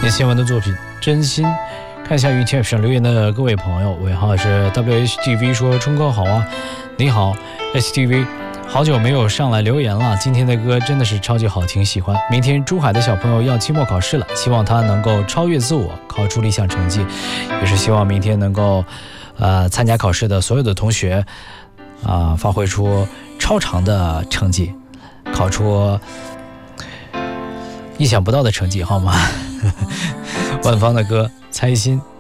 也新闻的作品真心。看一下云 T F 上留言的各位朋友，尾号是 WHTV 说春哥好啊，你好 STV， 好久没有上来留言了，今天的歌真的是超级好听，喜欢。明天珠海的小朋友要期末考试了，希望他能够超越自我，考出理想成绩，也是希望明天能够参加考试的所有的同学发挥出超常的成绩，考出意想不到的成绩，好吗？万芳的歌猜心。